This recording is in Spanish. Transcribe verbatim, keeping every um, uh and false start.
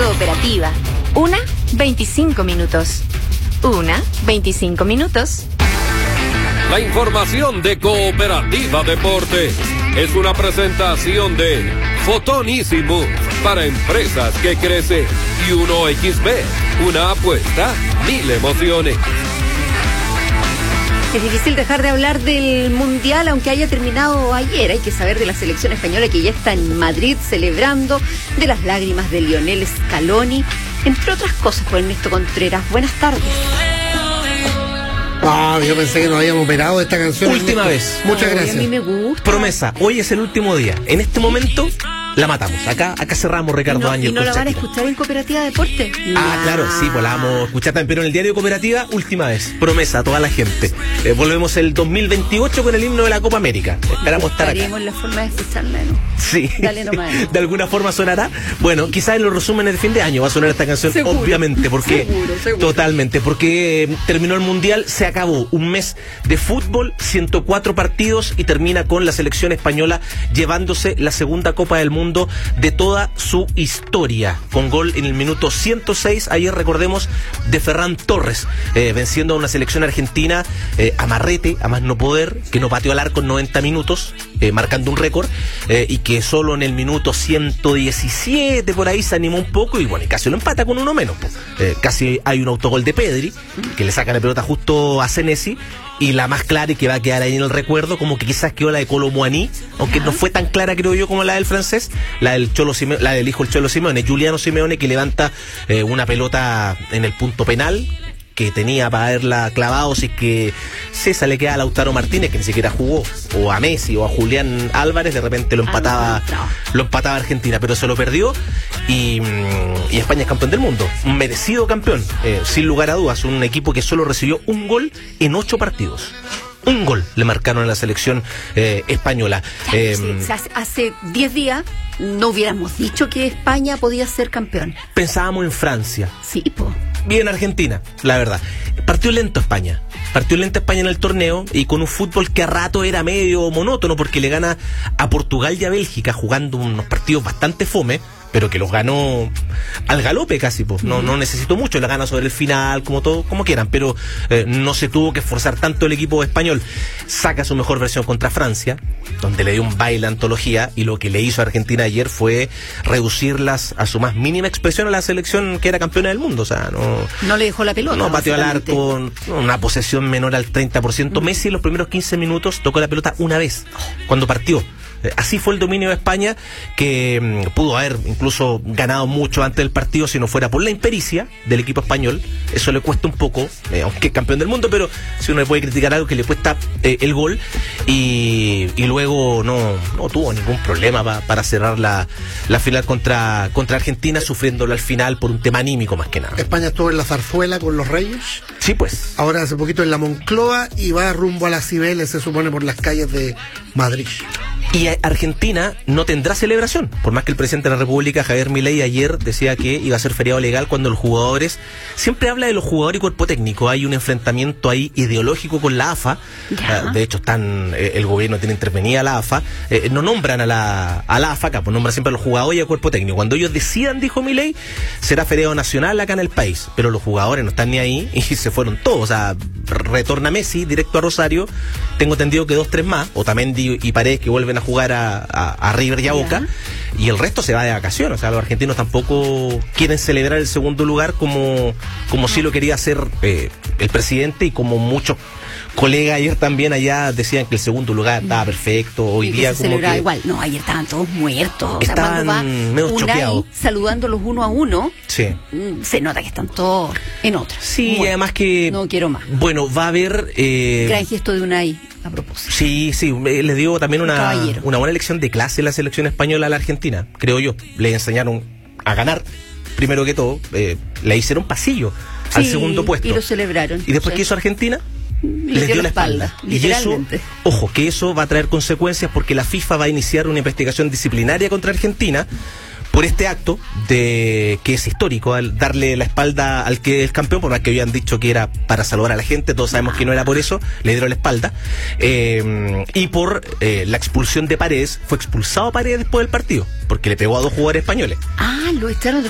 Cooperativa. Una, veinticinco minutos. Una, veinticinco minutos. La información de Cooperativa Deportes es una presentación de Fotonísimo para empresas que crecen y uno equis be, una apuesta, mil emociones. Es difícil dejar de hablar del Mundial, aunque haya terminado ayer. Hay que saber de la selección española que ya está en Madrid celebrando, de las lágrimas de Lionel Scaloni, entre otras cosas, por Ernesto Contreras. Buenas tardes. Ah, yo pensé que nos habíamos operado de esta canción. Última vez. Muchas Ay, gracias. a mí me gusta. Promesa, hoy es el último día. En este momento la matamos. Acá acá cerramos, Ricardo ¿Y no, Ángel. ¿Y no la van a escuchar en Cooperativa Deporte? Ah, Nah. claro, sí, pues la vamos a escuchar también. Pero en el diario Cooperativa, última vez. Promesa a toda la gente. Eh, volvemos el dos mil veintiocho con el himno de la Copa América. Esperamos estar acá. Haremos la forma de escucharla, ¿no? Sí. Dale nomás. De alguna forma sonará. Bueno, quizás en los resúmenes de fin de año va a sonar esta canción, Seguro. obviamente, porque Seguro, seguro. totalmente, porque eh, terminó el Mundial, se acabó un mes de fútbol, ciento cuatro partidos y termina con la selección española llevándose la segunda Copa del Mundo de toda su historia, con gol en el minuto ciento seis, ayer recordemos, de Ferran Torres, eh, venciendo a una selección argentina eh, amarrete, a más no poder, que no pateó al arco en noventa minutos, eh, marcando un récord, eh, y que solo en el minuto ciento diecisiete por ahí se animó un poco y bueno, y casi lo empata con uno menos. Pues. Eh, casi hay un autogol de Pedri, que le saca la pelota justo a Senesi, y la más clara y que va a quedar ahí en el recuerdo, como que quizás quedó la de Kolo Muani, aunque no fue tan clara, creo yo, como la del francés, la del Cholo Simeone, la del hijo del Cholo Simeone, Giuliano Simeone, que levanta eh, una pelota en el punto penal, que tenía para haberla clavado si es que César le queda a Lautaro Martínez, que ni siquiera jugó, o a Messi o a Julián Álvarez, de repente lo empataba lo empataba Argentina, pero se lo perdió y, y España es campeón del mundo, un merecido campeón, eh, sin lugar a dudas, un equipo que solo recibió un gol en ocho partidos. Un gol le marcaron a la selección eh, española. Eh, Eh, sí, hace diez días no hubiéramos dicho que España podía ser campeón. pensábamos en Francia. Sí, po. Bien Argentina, la verdad. Partió lento España. Partió lento España en el torneo y con un fútbol que a rato era medio monótono porque le gana a Portugal y a Bélgica jugando unos partidos bastante fome, pero que los ganó al galope casi, pues. No, no necesitó mucho, la gana sobre el final, como todo, como quieran, pero eh, no se tuvo que esforzar tanto el equipo español. Saca su mejor versión contra Francia, donde le dio un baile a antología, y lo que le hizo a Argentina ayer fue reducirlas a su más mínima expresión a la selección que era campeona del mundo. O sea, no, No le dejó la pelota. no pateó al básicamente. arco, una posesión menor al treinta por ciento. Messi en los primeros quince minutos tocó la pelota una vez, cuando partió. Así fue el dominio de España, que mmm, pudo haber incluso ganado mucho antes del partido si no fuera por la impericia del equipo español. Eso le cuesta un poco, eh, aunque es campeón del mundo, pero si uno le puede criticar algo, que le cuesta eh, el gol, y, y luego no, no tuvo ningún problema pa, para cerrar la, la final contra, contra Argentina, sufriéndolo al final por un tema anímico más que nada. España estuvo en la Zarzuela con los Reyes, Sí, pues. ahora hace poquito en la Moncloa y va rumbo a las Cibeles, se supone, por las calles de Madrid. Y Argentina no tendrá celebración, por más que el presidente de la República, Javier Milei, ayer decía que iba a ser feriado legal cuando los jugadores, siempre habla de los jugadores y cuerpo técnico, hay un enfrentamiento ahí ideológico con la A F A, Ya. de hecho están eh, el gobierno tiene intervenida a la A F A, eh, no nombran a la, a la A F A acá, pues nombran siempre a los jugadores y al cuerpo técnico. Cuando ellos decidan, dijo Milei, será feriado nacional acá en el país, pero los jugadores no están ni ahí y se fueron todos. O sea, retorna Messi directo a Rosario, tengo entendido que dos, tres más, Otamendi y Paredes, que vuelven a jugar a, a, a River y a Boca, y el resto se va de vacaciones. O sea, los argentinos tampoco quieren celebrar el segundo lugar como, como sí lo quería hacer eh, el presidente, y como muchos colegas ayer también allá decían que el segundo lugar estaba perfecto. Hoy Y que día se como celebraba que igual. No, ayer estaban todos muertos. O sea, Estaban cuando va medio Unai choqueados. saludándolos uno a uno, sí. mm, se nota que están todos en otra. Sí, Bueno, y además que no quiero más. bueno, va a haber eh, Gran gesto de Unai a propósito. Sí, sí, eh, les dio también una, Caballero. una buena lección de clase la selección española a la Argentina, creo yo. Le enseñaron a ganar, primero que todo, eh, le hicieron pasillo al Sí, segundo puesto. y lo celebraron. Y después Sí. que hizo Argentina, Le les dio la espalda. Y eso, literalmente. ojo, que eso va a traer consecuencias, porque la FIFA va a iniciar una investigación disciplinaria contra Argentina por este acto de que es histórico, al darle la espalda al que es campeón, por más que habían dicho que era para saludar a la gente, todos sabemos que no era por eso, le dieron la espalda, eh, y por eh, la expulsión de Paredes. Fue expulsado Paredes después del partido, porque le pegó a dos jugadores españoles. Ah, lo echaron